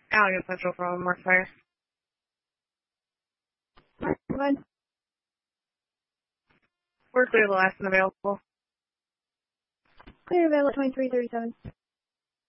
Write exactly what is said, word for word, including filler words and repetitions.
Allegan Central from Mark Fire. One. We're clear the last and available. Clear available at twenty-three thirty-seven.